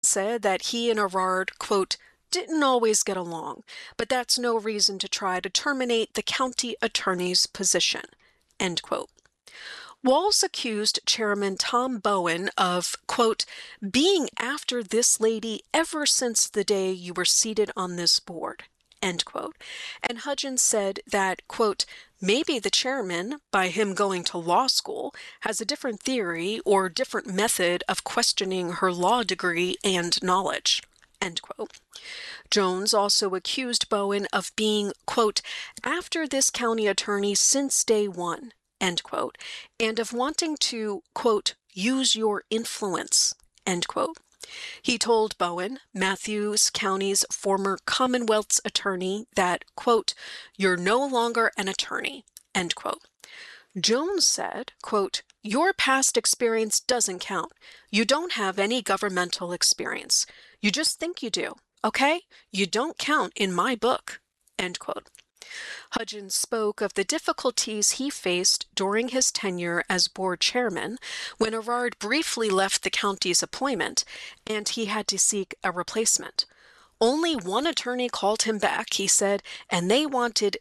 said that he and Erard, quote, didn't always get along, but that's no reason to try to terminate the county attorney's position, end quote. Walz accused Chairman Tom Bowen of, quote, being after this lady ever since the day you were seated on this board, end quote. And Hudgens said that, quote, maybe the chairman, by him going to law school, has a different theory or different method of questioning her law degree and knowledge, end quote. Jones also accused Bowen of being, quote, after this county attorney since day one, end quote, and of wanting to, quote, use your influence, end quote. He told Bowen, Matthews County's former Commonwealth's attorney, that, quote, you're no longer an attorney, end quote. Jones said, quote, your past experience doesn't count. You don't have any governmental experience. You just think you do, okay? You don't count in my book, end quote. Hudgens spoke of the difficulties he faced during his tenure as board chairman when Erard briefly left the county's appointment and he had to seek a replacement. Only one attorney called him back, he said, and they wanted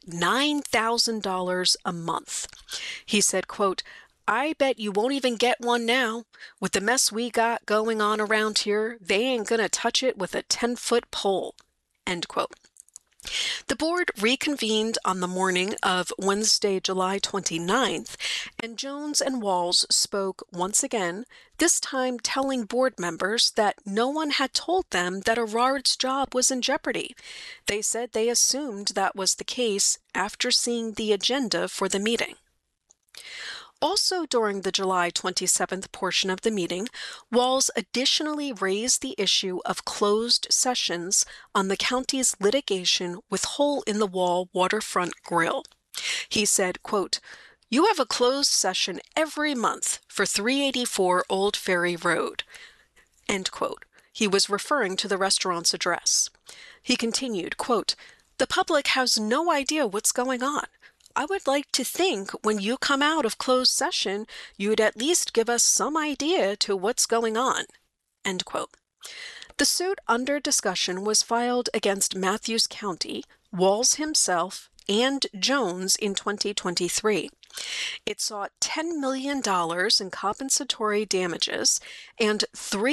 $9,000 a month. He said, quote, I bet you won't even get one now. With the mess we got going on around here, they ain't gonna touch it with a 10-foot pole, end quote. The board reconvened on the morning of Wednesday, July 29th, and Jones and Walz spoke once again, this time telling board members that no one had told them that Erard's job was in jeopardy. They said they assumed that was the case after seeing the agenda for the meeting. Also during the July 27th portion of the meeting, Walz additionally raised the issue of closed sessions on the county's litigation with Hole-in-the-Wall Waterfront Grill. He said, quote, you have a closed session every month for 384 Old Ferry Road, end quote. He was referring to the restaurant's address. He continued, quote, the public has no idea what's going on. I would like to think when you come out of closed session, you'd at least give us some idea to what's going on, end quote. The suit under discussion was filed against Matthews County, Walz himself, and Jones in 2023. It sought $10 million in compensatory damages and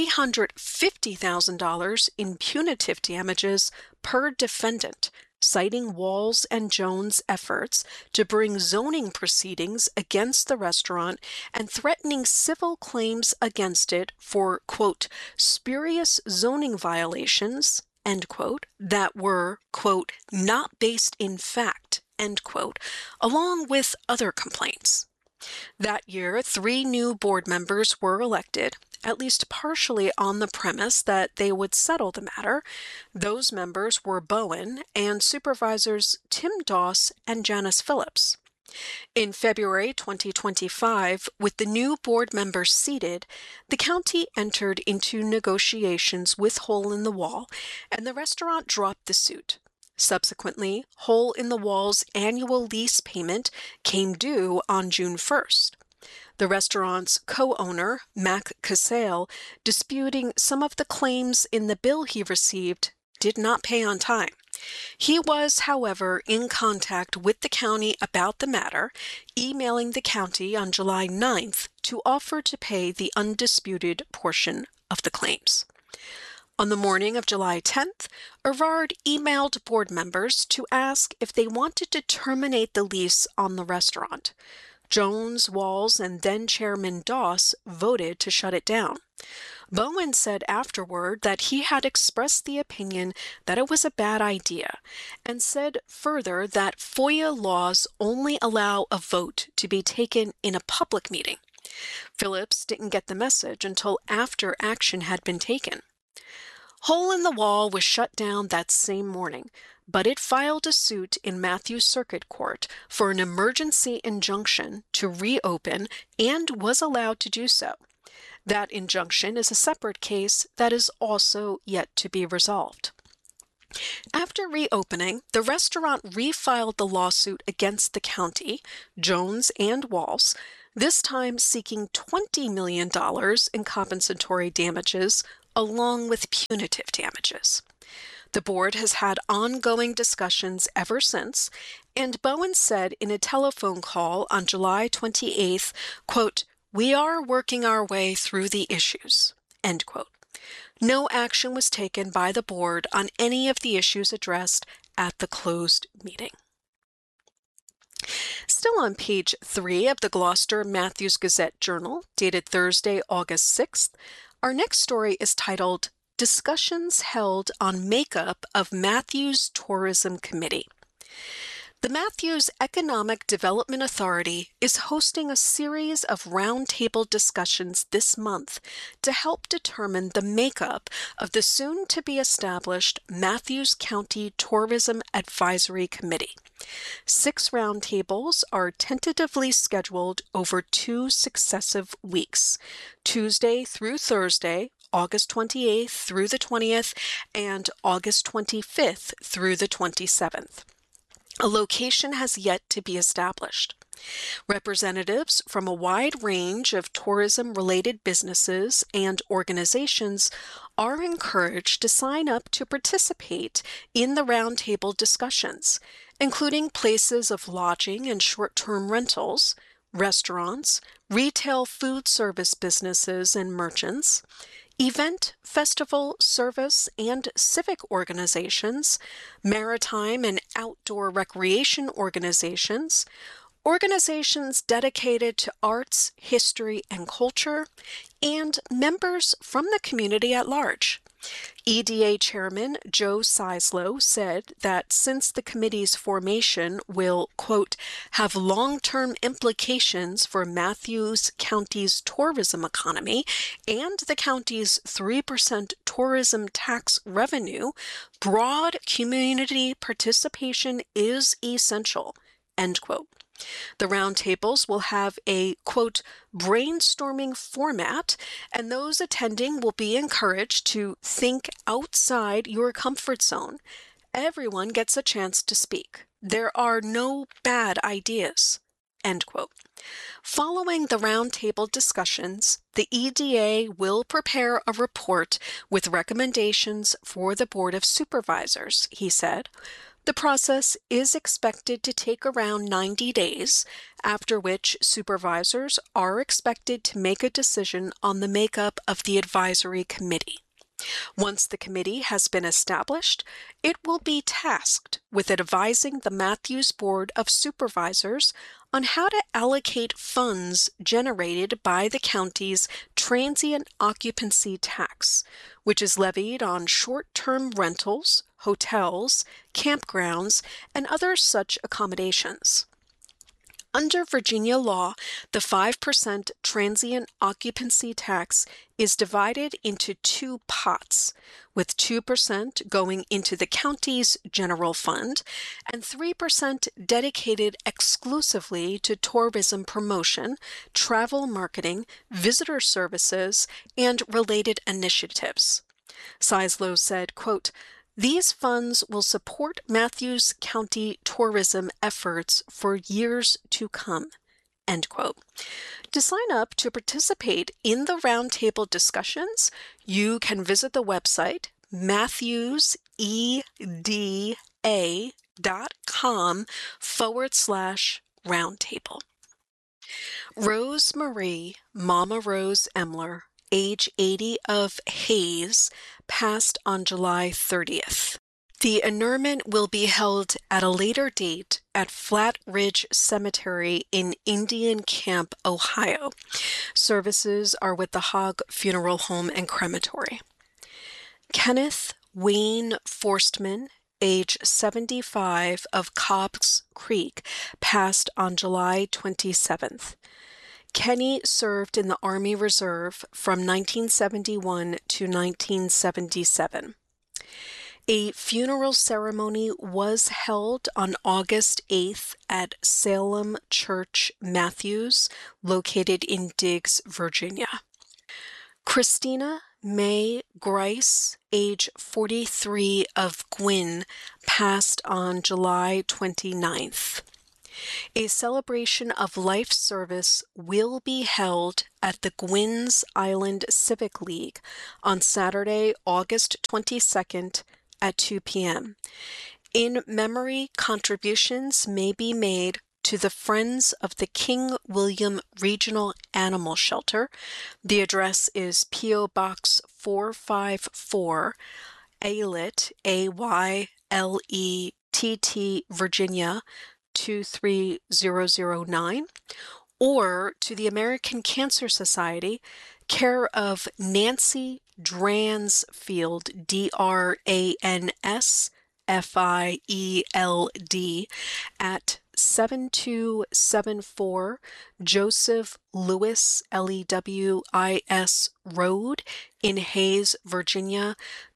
$350,000 in punitive damages per defendant, citing Walz and Jones' efforts to bring zoning proceedings against the restaurant and threatening civil claims against it for, quote, spurious zoning violations, end quote, that were, quote, not based in fact, end quote, along with other complaints. That year, 3 new board members were elected, at least partially on the premise that they would settle the matter. Those members were Bowen and supervisors Tim Doss and Janice Phillips. In February 2025, with the new board members seated, the county entered into negotiations with Hole-in-the-Wall, and the restaurant dropped the suit. Subsequently, Hole-in-the-Wall's annual lease payment came due on June 1st. The restaurant's co-owner, Mac Cassell, disputing some of the claims in the bill he received, did not pay on time. He was, however, in contact with the county about the matter, emailing the county on July 9th to offer to pay the undisputed portion of the claims. On the morning of July 10th, Erard emailed board members to ask if they wanted to terminate the lease on the restaurant. Jones, Walz, and then-Chairman Doss voted to shut it down. Bowen said afterward that he had expressed the opinion that it was a bad idea, and said further that FOIA laws only allow a vote to be taken in a public meeting. Phillips didn't get the message until after action had been taken. Hole-in-the-Wall was shut down that same morning, but it filed a suit in Matthews Circuit Court for an emergency injunction to reopen and was allowed to do so. That injunction is a separate case that is also yet to be resolved. After reopening, the restaurant refiled the lawsuit against the county, Jones and Walz, this time seeking $20 million in compensatory damages along with punitive damages. The board has had ongoing discussions ever since, and Bowen said in a telephone call on July 28th, quote, "We are working our way through the issues," end quote. No action was taken by the board on any of the issues addressed at the closed meeting. Still on page 3 of the Gloucester Matthews Gazette Journal, dated Thursday, August 6th, our next story is titled Discussions Held on Makeup of Matthews Tourism Committee. The Matthews Economic Development Authority is hosting a series of roundtable discussions this month to help determine the makeup of the soon-to-be-established Matthews County Tourism Advisory Committee. 6 roundtables are tentatively scheduled over 2 successive weeks, Tuesday through Thursday, August 28th through the 20th, and August 25th through the 27th. A location has yet to be established. Representatives from a wide range of tourism-related businesses and organizations are encouraged to sign up to participate in the roundtable discussions, including places of lodging and short-term rentals, restaurants, retail food service businesses and merchants, event, festival, service, and civic organizations, maritime and outdoor recreation organizations, organizations dedicated to arts, history, and culture, and members from the community at large. EDA Chairman Joe Sislo said that since the committee's formation will, quote, have long-term implications for Matthews County's tourism economy and the county's 3% tourism tax revenue, broad community participation is essential, end quote. The roundtables will have a, quote, brainstorming format, and those attending will be encouraged to think outside your comfort zone. Everyone gets a chance to speak. There are no bad ideas, end quote. Following the roundtable discussions, the EDA will prepare a report with recommendations for the Board of Supervisors, he said. The process is expected to take around 90 days, after which supervisors are expected to make a decision on the makeup of the advisory committee. Once the committee has been established, it will be tasked with advising the Matthews Board of Supervisors on how to allocate funds generated by the county's transient occupancy tax, which is levied on short-term rentals, hotels, campgrounds, and other such accommodations. Under Virginia law, the 5% transient occupancy tax is divided into 2 pots, with 2% going into the county's general fund and 3% dedicated exclusively to tourism promotion, travel marketing, visitor services, and related initiatives. Sislo said, quote, "These funds will support Matthews County tourism efforts for years to come," end quote. To sign up to participate in the roundtable discussions, you can visit the website matthewseda.com/roundtable. Rose Marie, Mama Rose Emler, age 80 of Hayes, passed on July 30th. The interment will be held at a later date at Flat Ridge Cemetery in Indian Camp, Ohio. Services are with the Hogg Funeral Home and Crematory. Kenneth Wayne Forstman, age 75 of Cobbs Creek, passed on July 27th. Kenny served in the Army Reserve from 1971 to 1977. A funeral ceremony was held on August 8th at Salem Church Matthews, located in Diggs, Virginia. Christina May Grice, age 43 of Gwynn, passed on July 29th. A celebration of life service will be held at the Gwynns Island Civic League on Saturday, August 22nd at 2 p.m. In memory, contributions may be made to the Friends of the King William Regional Animal Shelter. The address is P.O. Box 454, Aylet, A-Y-L-E-T-T, Virginia 23009, or to the American Cancer Society, care of Nancy Dransfield, D-R-A-N-S-F-I-E-L-D, at 7274 Joseph Lewis, Lewis Road in Hayes, Virginia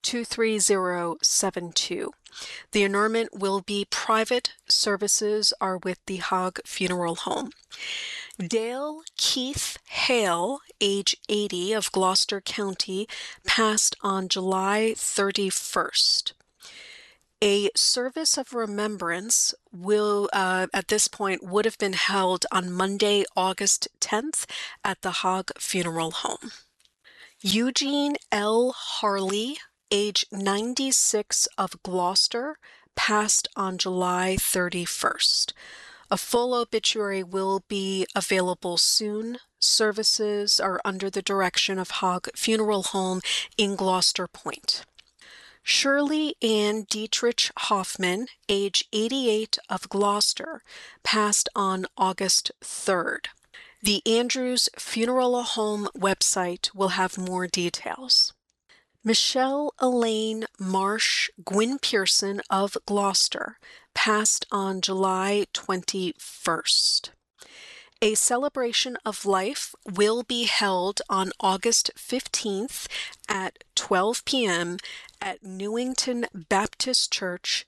23072. The interment will be private. Services are with the Hogg Funeral Home. Dale Keith Hale, age 80, of Gloucester County, passed on July 31st. A service of remembrance will, at this point, would have been held on Monday, August 10th at the Hogg Funeral Home. Eugene L. Harley, age 96, of Gloucester, passed on July 31st. A full obituary will be available soon. Services are under the direction of Hogg Funeral Home in Gloucester Point. Shirley Ann Dietrich Hoffman, age 88, of Gloucester, passed on August 3rd. The Andrews Funeral Home website will have more details. Michelle Elaine Marsh Gwynn Pearson of Gloucester passed on July 21st. A celebration of life will be held on August 15th at 12 p.m. at Newington Baptist Church,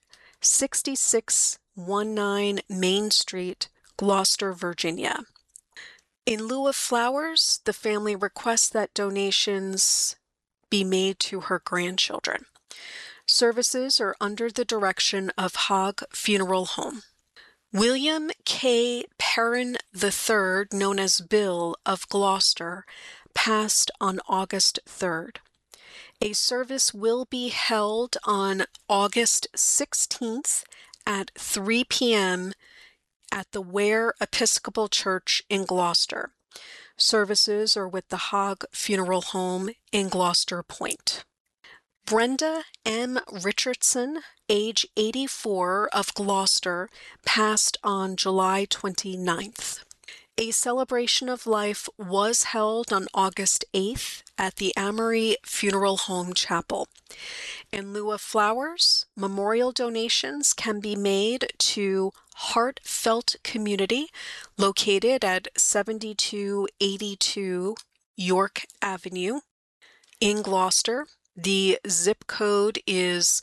6619 Main Street, Gloucester, Virginia. In lieu of flowers, the family requests that donations be made to her grandchildren. Services are under the direction of Hogg Funeral Home. William K. Perrin III, known as Bill, of Gloucester, passed on August 3rd. A service will be held on August 16th at 3 p.m. at the Ware Episcopal Church in Gloucester. Services are with the Hogg Funeral Home in Gloucester Point. Brenda M. Richardson, age 84, of Gloucester, passed on July 29th. A celebration of life was held on August 8th at the Amory Funeral Home Chapel. In lieu of flowers, memorial donations can be made to Heartfelt Community, located at 7282 York Avenue in Gloucester. The zip code is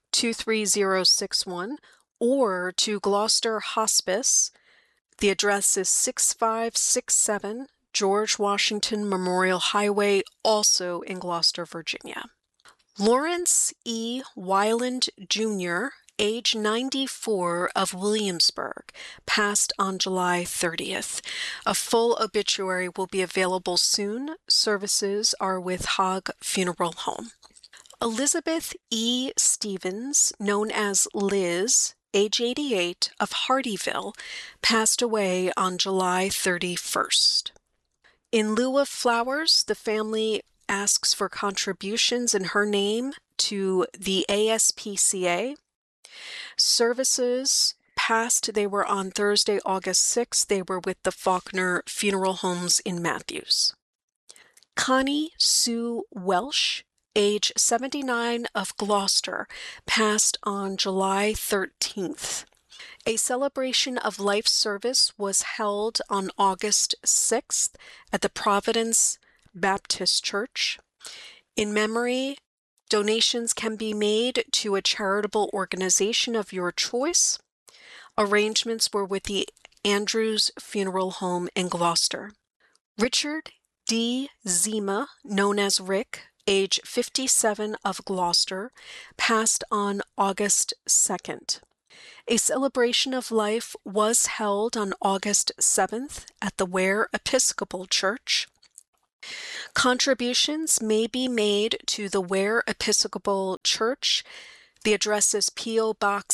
23061, or to Gloucester Hospice. The address is 6567 George Washington Memorial Highway, also in Gloucester, Virginia. Lawrence E. Weiland, Jr., age 94, of Williamsburg, passed on July 30th. A full obituary will be available soon. Services are with Hogg Funeral Home. Elizabeth E. Stevens, known as Liz, age 88, of Hardyville, passed away on July 31st. In lieu of flowers, the family asks for contributions in her name to the ASPCA. Services past, they were on Thursday, August 6th. They were with the Faulkner Funeral Homes in Matthews. Connie Sue Welsh, age 79, of Gloucester, passed on July 13th. A celebration of life service was held on August 6th at the Providence Baptist Church. In memory, donations can be made to a charitable organization of your choice. Arrangements were with the Andrews Funeral Home in Gloucester. Richard D. Zima, known as Rick, age 57, of Gloucester, passed on August 2nd. A celebration of life was held on August 7th at the Ware Episcopal Church. Contributions may be made to the Ware Episcopal Church. The address is P.O. Box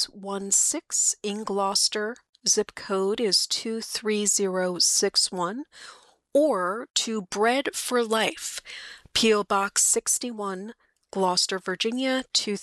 616 in Gloucester. Zip code is 23061. Or to Bread for Life, P.O. Box 61, Gloucester, Virginia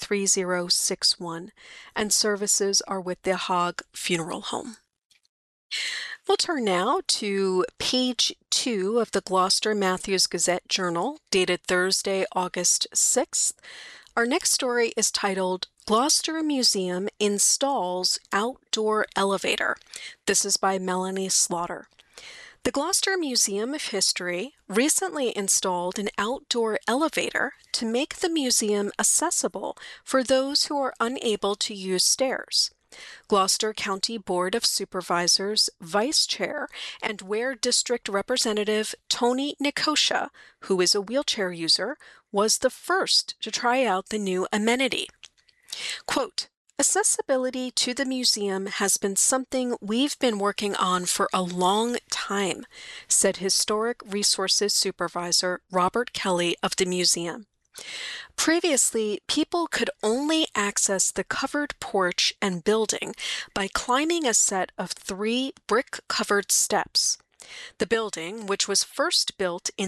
23061. And services are with the Hogg Funeral Home. We'll turn now to page 2 of the Gloucester Matthews Gazette Journal, dated Thursday, August 6th. Our next story is titled, Gloucester Museum Installs Outdoor Elevator. This is by Melanie Slaughter. The Gloucester Museum of History recently installed an outdoor elevator to make the museum accessible for those who are unable to use stairs. Gloucester County Board of Supervisors Vice Chair and Ware District Representative Tony Nicosia, who is a wheelchair user, was the first to try out the new amenity. Quote, accessibility to the museum has been something we've been working on for a long time, said Historic Resources Supervisor Robert Kelly of the museum. Previously, people could only access the covered porch and building by climbing a set of 3 brick-covered steps. The building, which was first built in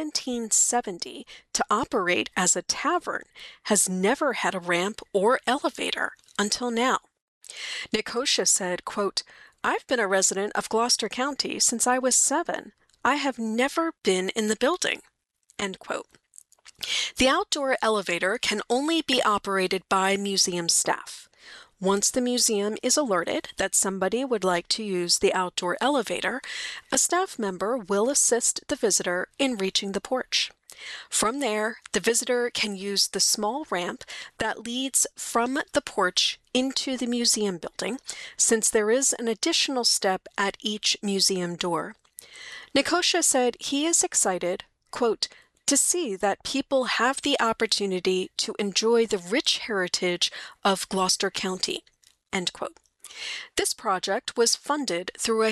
1770 to operate as a tavern, has never had a ramp or elevator until now. Nicosia said, quote, I've been a resident of Gloucester County since I was 7. I have never been in the building, end quote. The outdoor elevator can only be operated by museum staff. Once the museum is alerted that somebody would like to use the outdoor elevator, a staff member will assist the visitor in reaching the porch. From there, the visitor can use the small ramp that leads from the porch into the museum building, since there is an additional step at each museum door. Nicosia said he is excited, quote, to see that people have the opportunity to enjoy the rich heritage of Gloucester County, end quote. This project was funded through a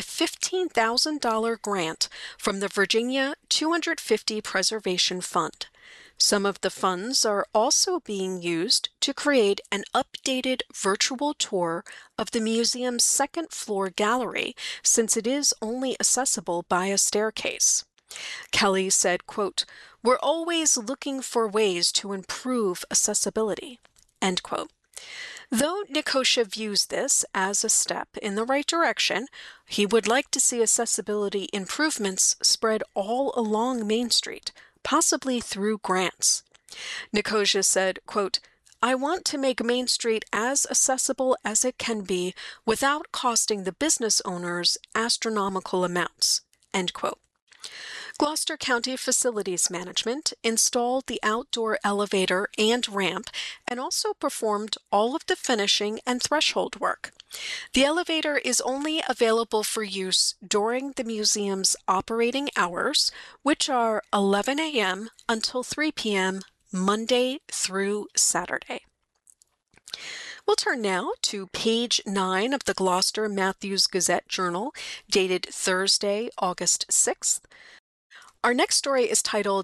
$15,000 grant from the Virginia 250 Preservation Fund. Some of the funds are also being used to create an updated virtual tour of the museum's second-floor gallery, since it is only accessible by a staircase. Kelly said, quote, we're always looking for ways to improve accessibility, end quote. Though Nicosia views this as a step in the right direction, he would like to see accessibility improvements spread all along Main Street, possibly through grants. Nicosia said, quote, I want to make Main Street as accessible as it can be without costing the business owners astronomical amounts, end quote. Gloucester County Facilities Management installed the outdoor elevator and ramp and also performed all of the finishing and threshold work. The elevator is only available for use during the museum's operating hours, which are 11 a.m. until 3 p.m. Monday through Saturday. We'll turn now to page 9 of the Gloucester Matthews Gazette Journal, dated Thursday, August 6th. Our next story is titled,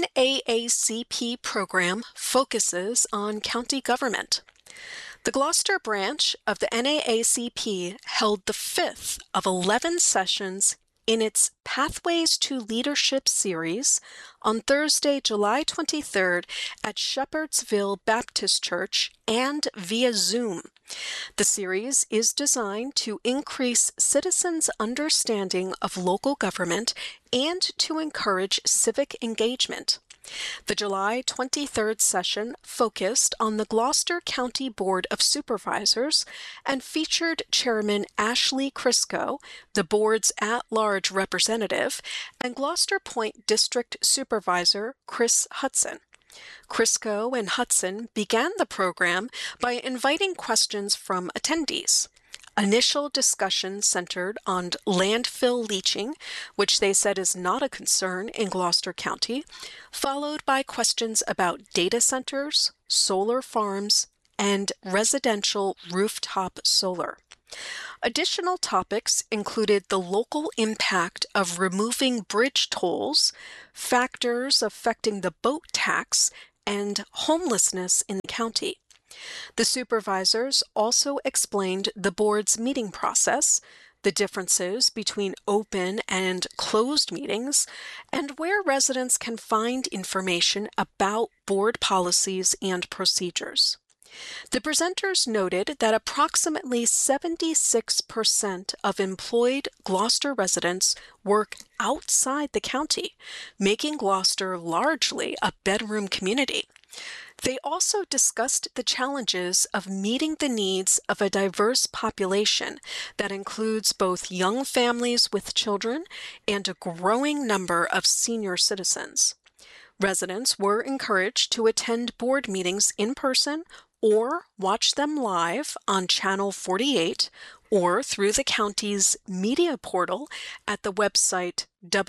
NAACP Program Focuses on County Government. The Gloucester branch of the NAACP held the 5th of 11 sessions in its Pathways to Leadership series on Thursday, July 23rd at Shepherdsville Baptist Church and via Zoom. The series is designed to increase citizens' understanding of local government and to encourage civic engagement. The July 23rd session focused on the Gloucester County Board of Supervisors and featured Chairman Ashley Crisco, the board's at-large representative, and Gloucester Point District Supervisor Chris Hudson. Crisco and Hudson began the program by inviting questions from attendees. Initial discussion centered on landfill leaching, which they said is not a concern in Gloucester County, followed by questions about data centers, solar farms, and residential rooftop solar. Additional topics included the local impact of removing bridge tolls, factors affecting the boat tax, and homelessness in the county. The supervisors also explained the board's meeting process, the differences between open and closed meetings, and where residents can find information about board policies and procedures. The presenters noted that approximately 76% of employed Gloucester residents work outside the county, making Gloucester largely a bedroom community. They also discussed the challenges of meeting the needs of a diverse population that includes both young families with children and a growing number of senior citizens. Residents were encouraged to attend board meetings in person or watch them live on Channel 48 or through the county's media portal at the website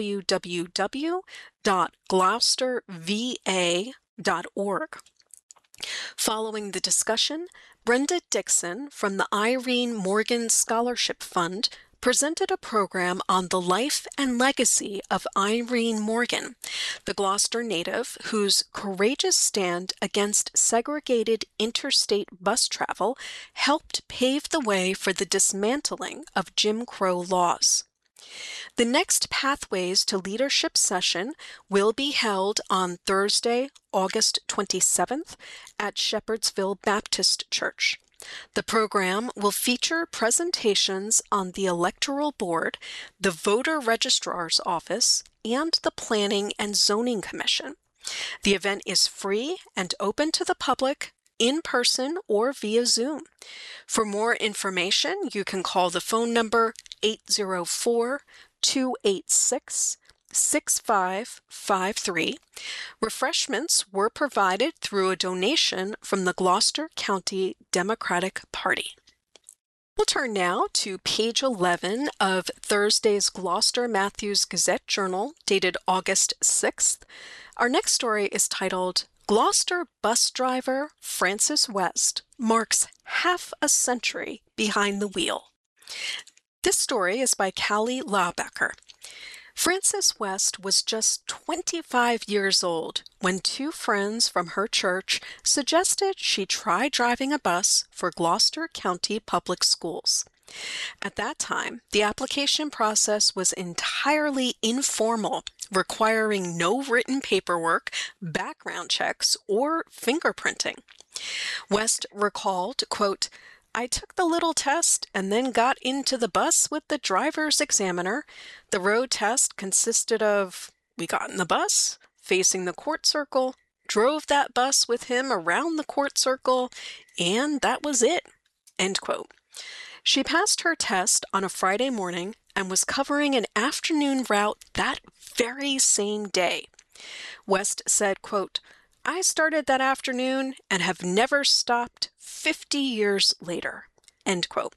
www.gloucesterva.org. Following the discussion, Brenda Dixon from the Irene Morgan Scholarship Fund presented a program on the life and legacy of Irene Morgan, the Gloucester native whose courageous stand against segregated interstate bus travel helped pave the way for the dismantling of Jim Crow laws. The next Pathways to Leadership session will be held on Thursday, August 27th at Shepherdsville Baptist Church. The program will feature presentations on the Electoral Board, the Voter Registrar's Office, and the Planning and Zoning Commission. The event is free and open to the public, in person or via Zoom. For more information, you can call the phone number 804-286-6553. Refreshments were provided through a donation from the Gloucester County Democratic Party. We'll turn now to page 11 of Thursday's Gloucester Matthews Gazette Journal, dated August 6th. Our next story is titled, Gloucester bus driver Francis West marks half a century behind the wheel. This story is by Callie Laubecker. Frances West was just 25 years old when two friends from her church suggested she try driving a bus for Gloucester County Public Schools. At that time, the application process was entirely informal, requiring no written paperwork, background checks, or fingerprinting. West recalled, quote, I took the little test and then got into the bus with the driver's examiner. The road test consisted of, we got in the bus, facing the court circle, drove that bus with him around the court circle, and that was it, end quote. She passed her test on a Friday morning and was covering an afternoon route that very same day. West said, quote, I started that afternoon and have never stopped 50 years later, end quote.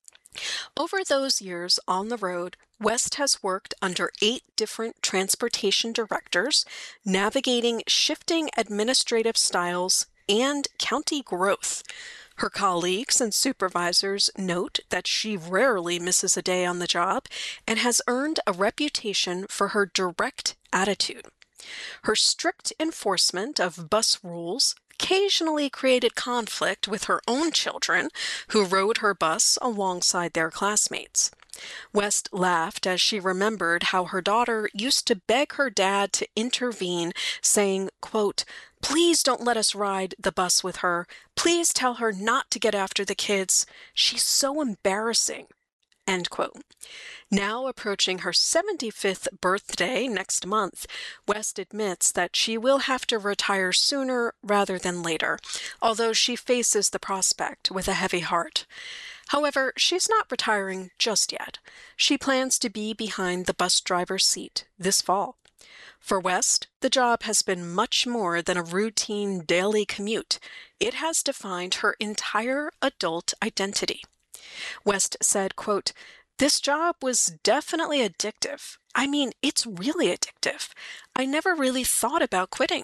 Over those years on the road, West has worked under 8 different transportation directors, navigating shifting administrative styles and county growth. Her colleagues and supervisors note that she rarely misses a day on the job and has earned a reputation for her direct attitude. Her strict enforcement of bus rules occasionally created conflict with her own children, who rode her bus alongside their classmates. West laughed as she remembered how her daughter used to beg her dad to intervene, saying, quote, Please don't let us ride the bus with her. Please tell her not to get after the kids. She's so embarrassing, end quote. Now approaching her 75th birthday next month, West admits that she will have to retire sooner rather than later, although she faces the prospect with a heavy heart. However, she's not retiring just yet. She plans to be behind the bus driver's seat this fall. For West, the job has been much more than a routine daily commute. It has defined her entire adult identity. West said, quote, This job was definitely addictive. I mean, it's really addictive. I never really thought about quitting.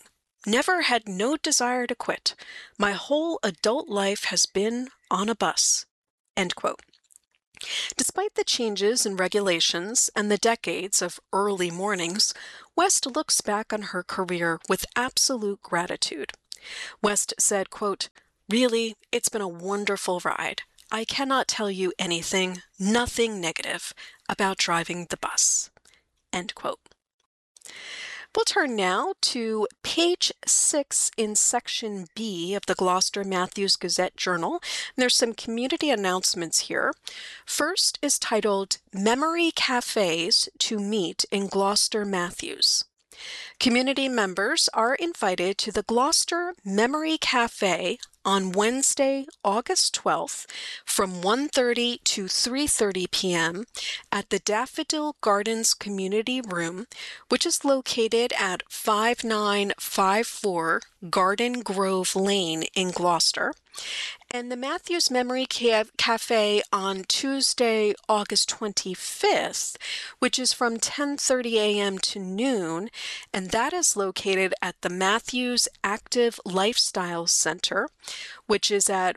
Never had no desire to quit. My whole adult life has been on a bus." End quote. Despite the changes in regulations and the decades of early mornings, West looks back on her career with absolute gratitude. West said, quote, "Really, it's been a wonderful ride. I cannot tell you anything, nothing negative, about driving the bus." End quote. We'll turn now to page 6 in section B of the Gloucester Matthews Gazette Journal. There's some community announcements here. First is titled "Memory Cafes to Meet in Gloucester Matthews." Community members are invited to the Gloucester Memory Cafe on Wednesday, August 12th from 1:30 to 3:30 p.m. at the Daffodil Gardens Community Room, which is located at 5954 Garden Grove Lane in Gloucester, and the Matthews Memory Cafe on Tuesday, August 25th, which is from 10:30 a.m. to noon, and that is located at the Matthews Active Lifestyle Center, which is at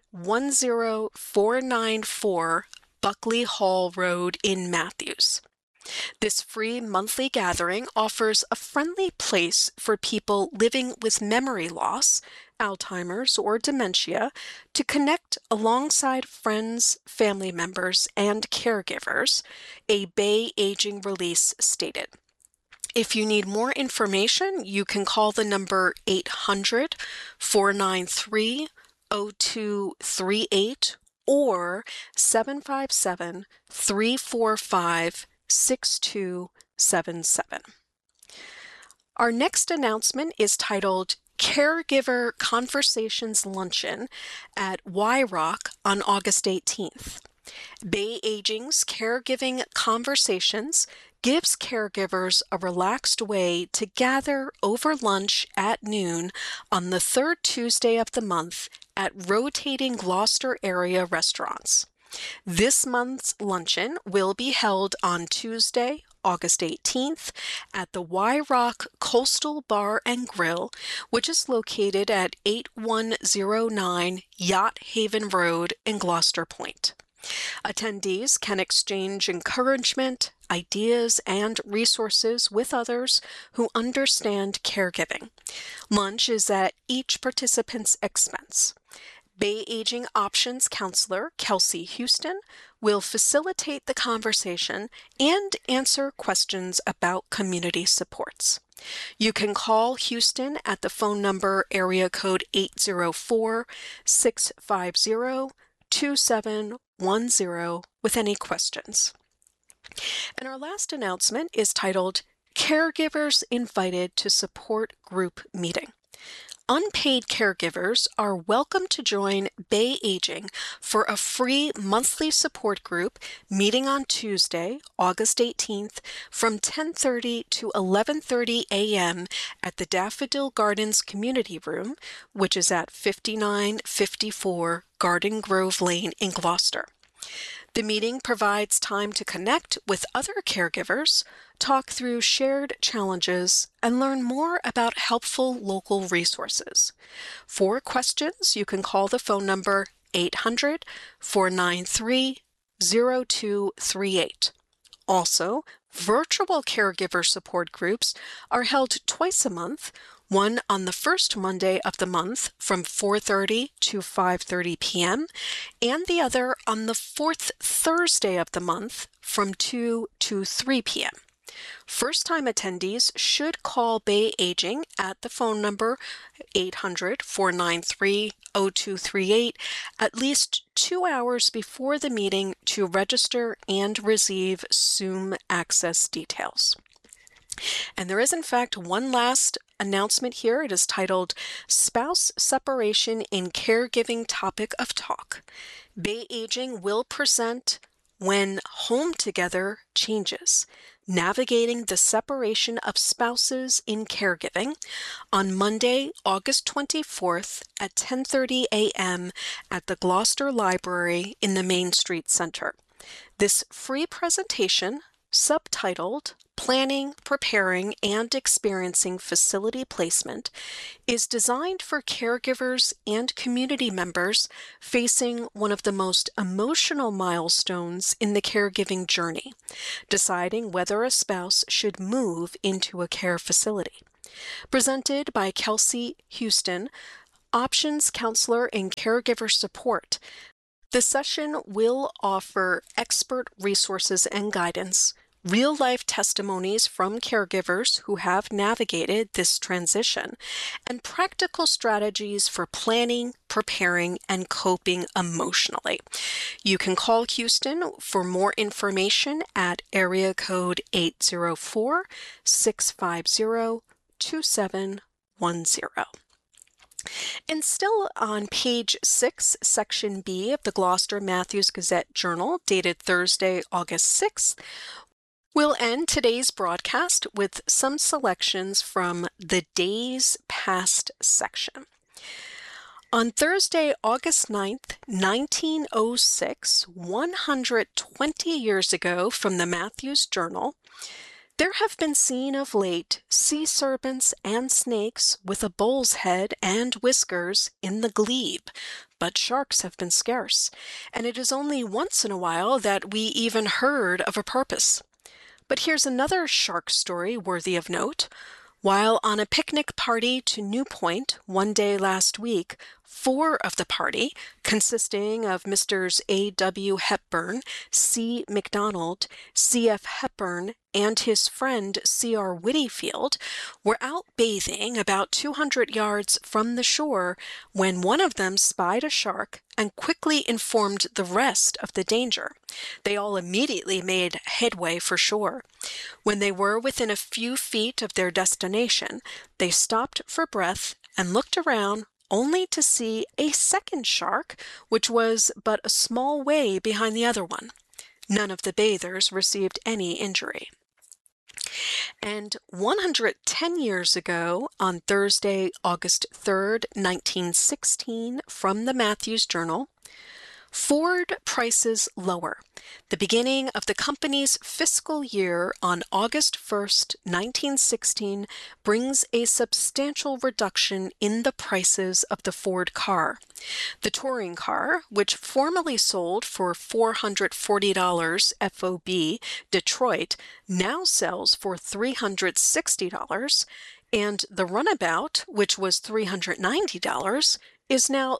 10494 Buckley Hall Road in Matthews. This free monthly gathering offers a friendly place for people living with memory loss, Alzheimer's, or dementia to connect alongside friends, family members, and caregivers, a Bay Aging release stated. If you need more information, you can call the number 800-493-0238 or 757-345-6277. Our next announcement is titled Caregiver Conversations Luncheon at Y-Rock on August 18th. Bay Aging's Caregiving Conversations gives caregivers a relaxed way to gather over lunch at noon on the third Tuesday of the month at rotating Gloucester area restaurants. This month's luncheon will be held on Tuesday, August 18th at the Y-Rock Coastal Bar and Grill, which is located at 8109 Yacht Haven Road in Gloucester Point. Attendees can exchange encouragement, ideas, and resources with others who understand caregiving. Lunch is at each participant's expense. Bay Aging Options Counselor Kelsey Houston will facilitate the conversation and answer questions about community supports. You can call Houston at the phone number area code 804-650-2710 with any questions. And our last announcement is titled Caregivers Invited to Support Group Meeting. Unpaid caregivers are welcome to join Bay Aging for a free monthly support group meeting on Tuesday, August 18th from 10:30 to 11:30 a.m. at the Daffodil Gardens Community Room, which is at 5954 Garden Grove Lane in Gloucester. The meeting provides time to connect with other caregivers, talk through shared challenges, and learn more about helpful local resources. For questions, you can call the phone number 800-493-0238. Also, virtual caregiver support groups are held twice a month, one on the first Monday of the month from 4:30 to 5:30 p.m. and the other on the fourth Thursday of the month from 2 to 3 p.m. First-time attendees should call Bay Aging at the phone number 800-493-0238 at least 2 hours before the meeting to register and receive Zoom access details. And there is, in fact, one last announcement here. It is titled Spouse Separation in Caregiving Topic of Talk. Bay Aging will present When Home Together Changes, Navigating the Separation of Spouses in Caregiving on Monday, August 24th at 10:30 a.m. at the Gloucester Library in the Main Street Center. This free presentation, subtitled Planning, Preparing, and Experiencing Facility Placement, is designed for caregivers and community members facing one of the most emotional milestones in the caregiving journey, deciding whether a spouse should move into a care facility. Presented by Kelsey Houston, Options Counselor in Caregiver Support, the session will offer expert resources and guidance, real-life testimonies from caregivers who have navigated this transition, and practical strategies for planning, preparing, and coping emotionally. You can call Houston for more information at area code 804-650-2710. And still on page 6, section B of the Gloucester Matthews Gazette Journal, dated Thursday, August 6th, we'll end today's broadcast with some selections from the Days Past section. On Thursday, August 9th, 1906, 120 years ago from the Matthews Journal, there have been seen of late sea serpents and snakes with a bull's head and whiskers in the glebe, but sharks have been scarce, and it is only once in a while that we even heard of a porpoise. But here's another shark story worthy of note. While on a picnic party to New Point one day last week, 4 of the party, consisting of Misters A.W. Hepburn, C. McDonald, C.F. Hepburn, and his friend C.R. Whittyfield, were out bathing about 200 yards from the shore when one of them spied a shark and quickly informed the rest of the danger. They all immediately made headway for shore. When they were within a few feet of their destination, they stopped for breath and looked around only to see a second shark, which was but a small way behind the other one. None of the bathers received any injury. And 110 years ago, on Thursday, August 3rd, 1916, from the Matthews Journal, Ford prices lower. The beginning of the company's fiscal year on August 1st, 1916, brings a substantial reduction in the prices of the Ford car. The touring car, which formerly sold for $440 FOB Detroit, now sells for $360, and the Runabout, which was $390, is now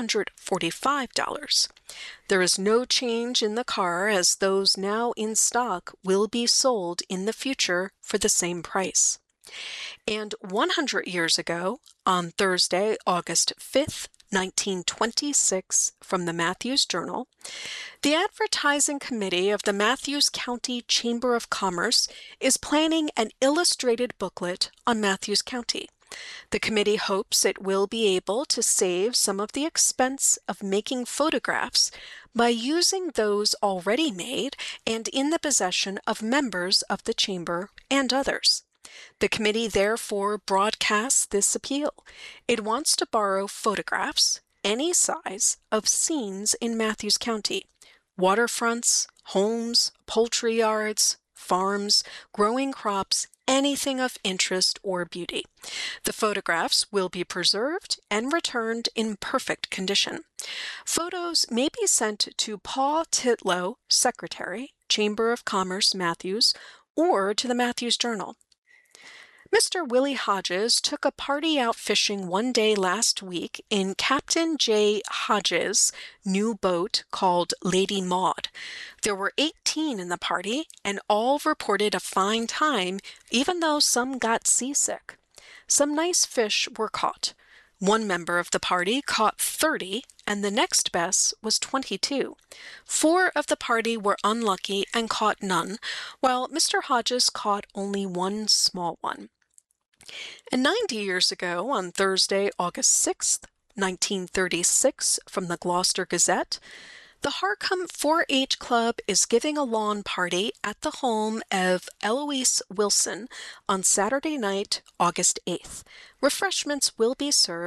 $345. There is no change in the car, as those now in stock will be sold in the future for the same price. And 100 years ago, on Thursday, August 5th, 1926, from the Matthews Journal, the Advertising Committee of the Matthews County Chamber of Commerce is planning an illustrated booklet on Matthews County. The committee hopes it will be able to save some of the expense of making photographs by using those already made and in the possession of members of the chamber and others. The committee therefore broadcasts this appeal. It wants to borrow photographs, any size, of scenes in Matthews County: waterfronts, homes, poultry yards, farms, growing crops, anything of interest or beauty. The photographs will be preserved and returned in perfect condition. Photos may be sent to Paul Titlow, Secretary, Chamber of Commerce, Matthews, or to the Matthews Journal. Mr. Willie Hodges took a party out fishing one day last week in Captain J. Hodges' new boat called Lady Maud. There were 18 in the party, and all reported a fine time, even though some got seasick. Some nice fish were caught. One member of the party caught 30, and the next best was 22. 4 of the party were unlucky and caught none, while Mr. Hodges caught only one small one. And 90 years ago, on Thursday, August 6th, 1936, from the Gloucester Gazette, the Harcum 4-H Club is giving a lawn party at the home of Eloise Wilson on Saturday night, August 8th. Refreshments will be served.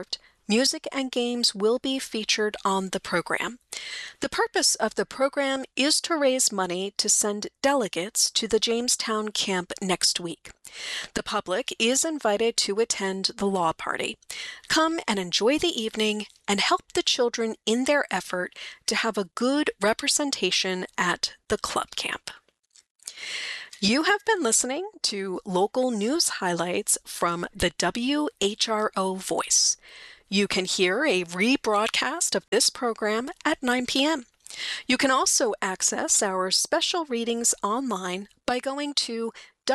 Music and games will be featured on the program. The purpose of the program is to raise money to send delegates to the Jamestown camp next week. The public is invited to attend the law party. Come and enjoy the evening and help the children in their effort to have a good representation at the club camp. You have been listening to local news highlights from the WHRO Voice. You can hear a rebroadcast of this program at 9 p.m. You can also access our special readings online by going to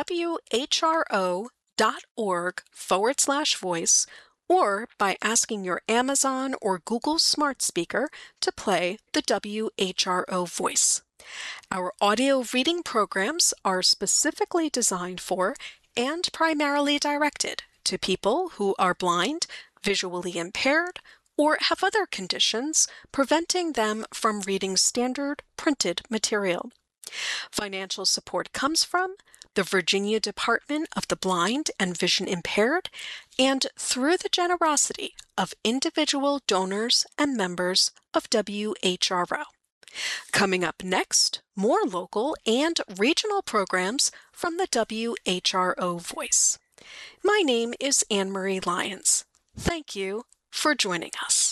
whro.org/voice or by asking your Amazon or Google smart speaker to play the WHRO Voice. Our audio reading programs are specifically designed for and primarily directed to people who are blind, visually impaired, or have other conditions preventing them from reading standard printed material. Financial support comes from the Virginia Department of the Blind and Vision Impaired and through the generosity of individual donors and members of WHRO. Coming up next, more local and regional programs from the WHRO Voice. My name is Anne Marie Lyons. Thank you for joining us.